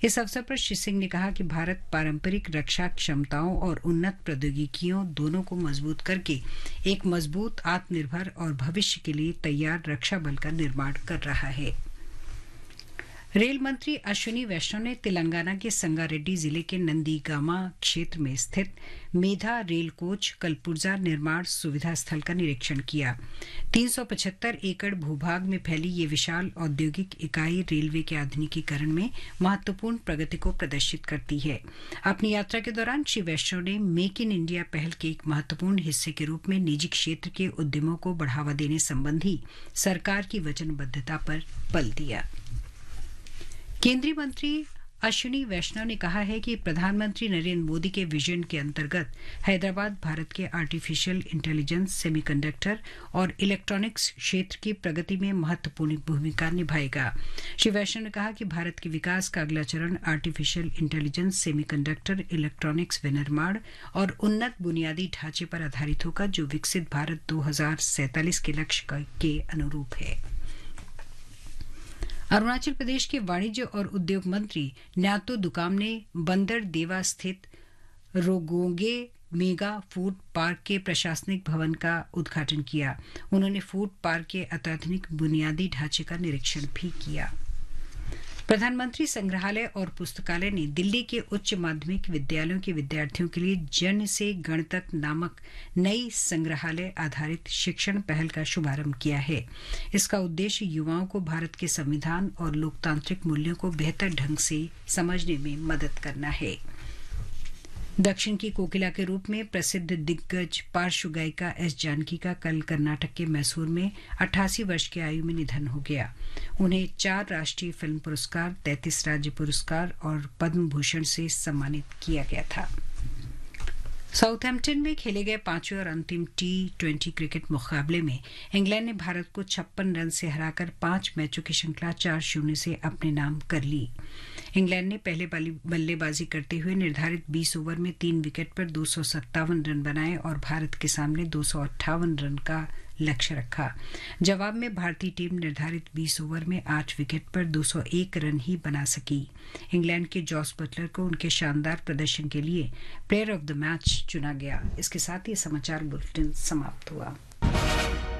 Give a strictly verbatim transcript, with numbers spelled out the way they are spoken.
इस अवसर पर श्री सिंह ने कहा कि भारत पारंपरिक रक्षा क्षमताओं और उन्नत प्रौद्योगिकियों दोनों को मजबूत करके एक मजबूत, आत्मनिर्भर और भविष्य के लिए तैयार रक्षा बल का निर्माण कर रहा है। रेल मंत्री अश्विनी वैष्णव ने तेलंगाना के संगारेड्डी जिले के नंदीगामा क्षेत्र में स्थित मेधा रेल कोच कलपुर्जा निर्माण सुविधा स्थल का निरीक्षण किया। तीन सौ पचहत्तर एकड़ भूभाग में फैली ये विशाल औद्योगिक इकाई रेलवे के आधुनिकीकरण में महत्वपूर्ण प्रगति को प्रदर्शित करती है। अपनी यात्रा के दौरान श्री वैष्णव ने मेक इन इंडिया पहल के एक महत्वपूर्ण हिस्से के रूप में निजी क्षेत्र के उद्यमों को बढ़ावा देने संबंधी सरकार की वचनबद्धता पर बल दिया। केंद्रीय मंत्री अश्विनी वैष्णव ने कहा है कि प्रधानमंत्री नरेंद्र मोदी के विजन के अंतर्गत हैदराबाद भारत के आर्टिफिशियल इंटेलिजेंस, सेमीकंडक्टर और इलेक्ट्रॉनिक्स क्षेत्र की प्रगति में महत्वपूर्ण भूमिका निभाएगा। श्री वैष्णव ने कहा कि भारत के विकास का अगला चरण आर्टिफिशियल इंटेलिजेंस, सेमीकंडक्टर, इलेक्ट्रॉनिक्स विनिर्माण और उन्नत बुनियादी ढांचे पर आधारित होगा, जो विकसित भारत दो हजार सैंतालीस के लक्ष्य के अनुरूप है। अरुणाचल प्रदेश के वाणिज्य और उद्योग मंत्री न्यातो दुकाम ने बंदरदेवा स्थित रोगोंगे मेगा फूड पार्क के प्रशासनिक भवन का उद्घाटन किया। उन्होंने फूड पार्क के अत्याधुनिक बुनियादी ढांचे का निरीक्षण भी किया। प्रधानमंत्री संग्रहालय और पुस्तकालय ने दिल्ली के उच्च माध्यमिक विद्यालयों के विद्यार्थियों के लिए जन से गण तक नामक नई संग्रहालय आधारित शिक्षण पहल का शुभारंभ किया है। इसका उद्देश्य युवाओं को भारत के संविधान और लोकतांत्रिक मूल्यों को बेहतर ढंग से समझने में मदद करना है। दक्षिण की कोकिला के रूप में प्रसिद्ध दिग्गज पार्श्व गायिका एस जानकी का कल कर्नाटक के मैसूर में अट्ठासी वर्ष की आयु में निधन हो गया। उन्हें चार राष्ट्रीय फिल्म पुरस्कार, तैंतीस राज्य पुरस्कार और पद्म भूषण से सम्मानित किया गया था। साउथहैम्पटन में खेले गए पांचवें और अंतिम टी ट्वेंटी क्रिकेट मुकाबले में इंग्लैंड ने भारत को छप्पन रन से हराकर पांच मैचों की श्रृंखला चार शून्य से अपने नाम कर ली। इंग्लैंड ने पहले बल्लेबाजी करते हुए निर्धारित बीस ओवर में तीन विकेट पर दो सौ सत्तावन रन बनाए और भारत के सामने दो सौ अट्ठावन रन का लक्ष्य रखा। जवाब में भारतीय टीम निर्धारित बीस ओवर में आठ विकेट पर दो सौ एक रन ही बना सकी। इंग्लैंड के जॉस बटलर को उनके शानदार प्रदर्शन के लिए प्लेयर ऑफ द मैच चुना गया। इसके साथ ही समाचार बुलेटिन समाप्त हुआ।